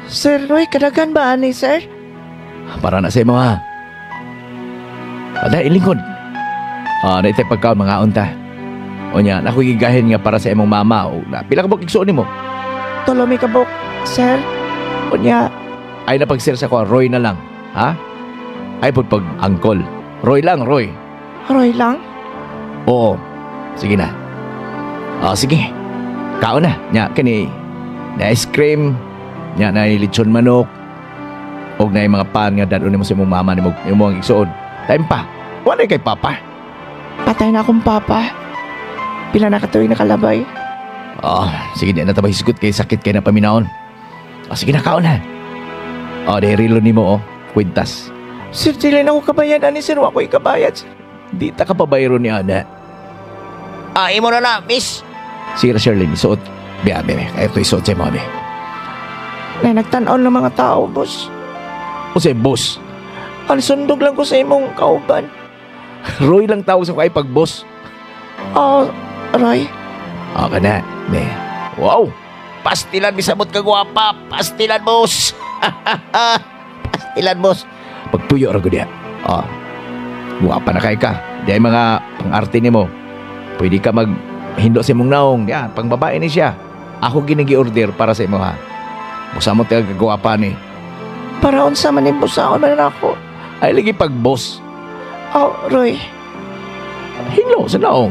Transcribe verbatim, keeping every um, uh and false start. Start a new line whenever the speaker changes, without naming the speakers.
Sir Roy, kadagan ba ani, sir?
Para na sa imo ha. Ada ilingkod. Ah, na ite pagkaon mga unta. O nya, naku gigahin nga para sa imong mama o na pila ka bukig suon nimo.
Tulo mi kabuk, sir.
Unya, ay napagsir sa ko, Roy na lang. Ha? Ay pud pag uncle. Roy lang, Roy.
Roy lang?
Oo. Sige na. Ah, sige. Kaon na. Nya, kani, na ice cream, nya na lechon manok, og na mga pan nga dadon mo sa imong mama nimo imong igsuon. Time pa. Wala kay papa.
Patay na akong papa. Pila na katuig nakalabay.
Ah, sige na natabay sigot kay sakit kay na paminaon. Ah, sige na kaon na. Ah, de relo nimo oh, kwintas.
Sir, dili na ako kabayad ani, sir. Wa ko'y kabayad, sir.
Di ta ka pabayro ni ana.
Ah, imo na na, miss.
Sira Shirley, isuot. Biya, bebe. Kaya ito isuot sa'yo, mami.
Na nagtanaw ng mga tao, boss.
O sa'yo, boss.
Ansundog lang ko sa imong kauban.
Roy lang tawag sa kay pag-boss.
Oh, Roy.
Ah, ka na. Be.
Wow. Pastilan, misabot ka guwapa. Pastilan, boss. Pastilan, boss.
Pagpuyo ra ko diya. Ah. Buwa pa na kay ka. Di ay mga pang-arte ni mo. Pwede ka mag hindo sa imong naong. Yan, pang babae ni siya. Ako ginagi-order para sa imo ha. Busa mo tayo gagawa pa ni.
Para unsa man yung busaon man ako.
Ay, lagi pag-boss.
Oh, Roy.
Hinlo sa naong.